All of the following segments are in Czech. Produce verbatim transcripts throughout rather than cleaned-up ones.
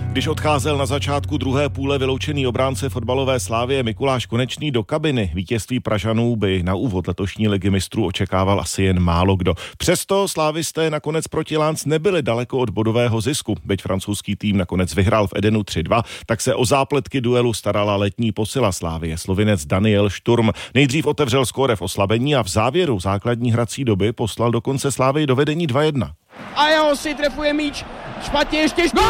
Když odcházel na začátku druhé půle vyloučený obránce fotbalové Slavie Mikuláš Konečný do kabiny, vítězství Pražanů by na úvod letošní ligy mistrů očekával asi jen málo kdo. Přesto slávisté nakonec proti Lens nebyli daleko od bodového zisku. Byť francouzský tým nakonec vyhrál v Edenu tři dva, tak se o zápletky duelu starala letní posila Slavie, Slovinec Daniel Šturm. Nejdřív otevřel skóre v oslabení a v závěru základní hrací doby poslal dokonce Slavii do vedení dva jedna. A jeho si trefuje míč, špatně ještě Šturm!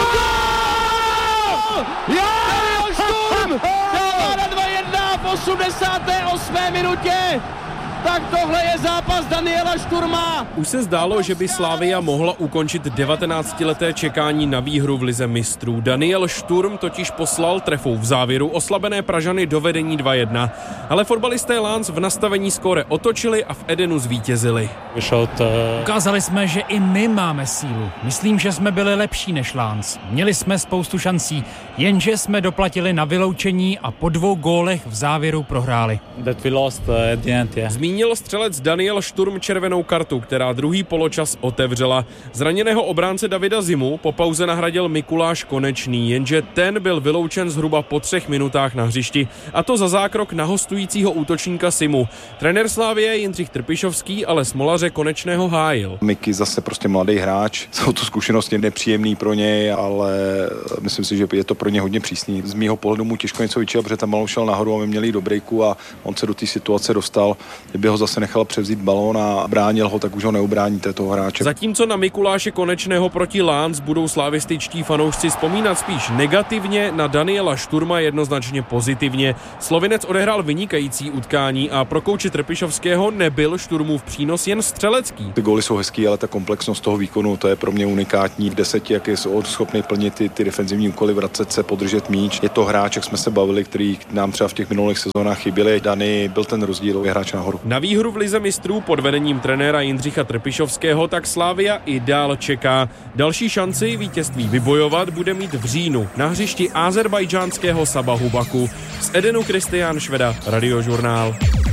Daniel Šturm dává na dva jedna v osmdesáté osmé minutě. Tak tohle je zápas Daniela Šturma. Už se zdálo, že by Slavia mohla ukončit devatenáctileté čekání na výhru v lize mistrů. Daniel Šturm totiž poslal trefou v závěru oslabené Pražany do vedení dva jedna. Ale fotbalisté Lens v nastavení skóre otočili a v Edenu zvítězili. Ukázali jsme, že i my máme sílu. Myslím, že jsme byli lepší než Lens. Měli jsme spoustu šancí, jenže jsme doplatili na vyloučení a po dvou gólech v závěru prohráli. Zmínil střelec Daniel Šturm červenou kartu, která druhý poločas otevřela. Zraněného obránce Davida Zimu po pauze nahradil Mikuláš Konečný, jenže ten byl vyloučen zhruba po třech minutách na hřišti, a to za zákrok na hostujícího útočníka Simu. Trenér Slavie Jindřich Trpišovský ale smolaře Konečného hájil. Miky zase prostě mladý hráč, jsou to zkušenosti nepříjemný pro něj, ale myslím si, že je to pro ně hodně přísný. Z mýho pohledu mu těžko něco vyčítat, protože tam malou šel nahoru a my měli do breaku a on se do té situace dostal. Kdyby ho zase nechal převzít balón a bránil ho, tak už ho neubráníte toho hráče. Zatímco na Mikuláše Konečného proti Lens budou slavističtí fanoušci vzpomínat spíš negativně, na Daniela Šturma jednoznačně pozitivně. Slovinec odehrál vynikající utkání a pro kouče Trpišovského nebyl Šturmův přínos jen střelecký. Ty góly jsou hezký, ale ta komplexnost toho výkonu, to je pro mě unikátní. V deseti, jak je schopný plnit ty, ty defenzivní úkoly, vracet se, podržet míč. Je to hráč, jak jsme se bavili, který nám třeba v těch minulých sezónách chyběli. Dani byl ten rozdíl, je hráč nahoru. Na výhru v lize mistrů pod vedením trenéra Jindřicha Trpišovského tak Slavia i dál čeká. Další šanci vítězství vybojovat bude mít v říjnu na hřišti azerbajdžánského Sabahu Baku. Z Edenu Kristián Šveda, Radiožurnál.